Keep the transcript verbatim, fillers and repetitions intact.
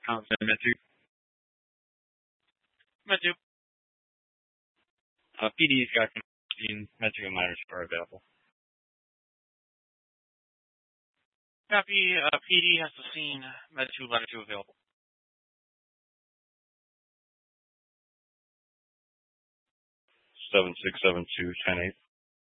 Constant Med two. Med two. Uh, P D's got Med two and minors are available. Copy. Uh, P D has the scene. Med two, letter two available. Seven six seven two ten eight.